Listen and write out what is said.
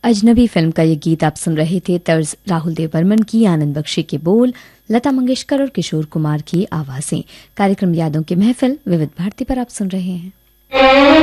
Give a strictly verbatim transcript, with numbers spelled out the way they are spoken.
अजनबी फिल्म का ये गीत आप सुन रहे थे। तर्ज राहुल देव बर्मन की, आनंद बख्शी के बोल, लता मंगेशकर और किशोर कुमार की आवाजें। कार्यक्रम यादों की महफिल विविध भारती पर आप सुन रहे हैं।